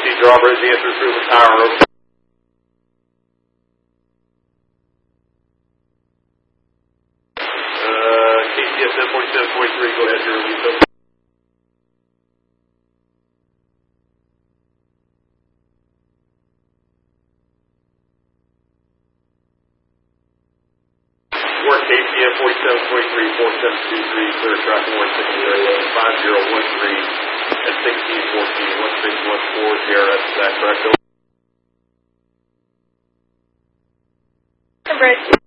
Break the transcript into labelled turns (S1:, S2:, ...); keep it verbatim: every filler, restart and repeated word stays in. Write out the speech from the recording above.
S1: C Drawbridge, the answer is through the tower. Uh, K C S ten forty-seven forty-three, go ahead, you're released. Work K C M forty-seven forty-three, four seven two three, clear traffic one six zero, five zero one three, and sixteen fourteen, one six one four, J R S, is that correct?
S2: Bridge.